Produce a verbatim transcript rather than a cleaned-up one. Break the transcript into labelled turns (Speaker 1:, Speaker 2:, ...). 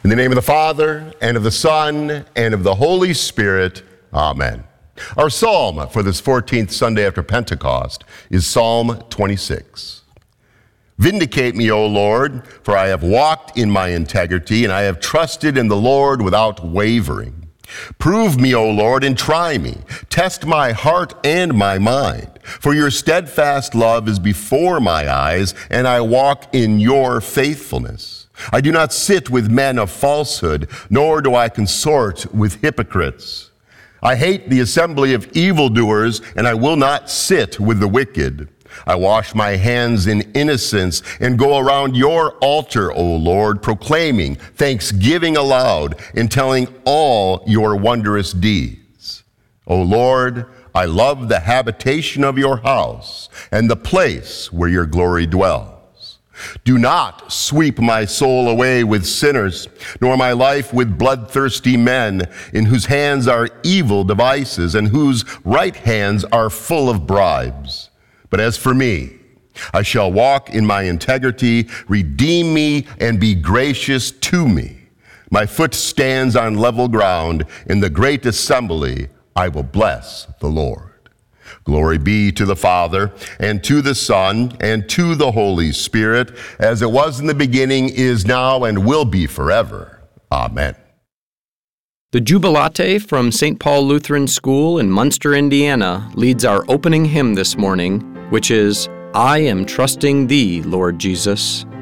Speaker 1: In the name of the Father, and of the Son, and of the Holy Spirit, amen. Our psalm for this fourteenth Sunday after Pentecost is Psalm twenty-six. Vindicate me, O Lord, for I have walked in my integrity, and I have trusted in the Lord without wavering. Prove me, O Lord, and try me. Test my heart and my mind. For your steadfast love is before my eyes, and I walk in your faithfulness. I do not sit with men of falsehood, nor do I consort with hypocrites. I hate the assembly of evildoers, and I will not sit with the wicked. I wash my hands in innocence and go around your altar, O Lord, proclaiming thanksgiving aloud and telling all your wondrous deeds. O Lord, I love the habitation of your house and the place where your glory dwells. Do not sweep my soul away with sinners, nor my life with bloodthirsty men, in whose hands are evil devices and whose right hands are full of bribes. But as for me, I shall walk in my integrity. Redeem me and be gracious to me. My foot stands on level ground. In the great assembly, I will bless the Lord. Glory be to the Father, and to the Son, and to the Holy Spirit, as it was in the beginning, is now, and will be forever. Amen.
Speaker 2: The Jubilate from Saint Paul Lutheran School in Munster, Indiana, leads our opening hymn this morning, which is, I Am Trusting Thee, Lord Jesus.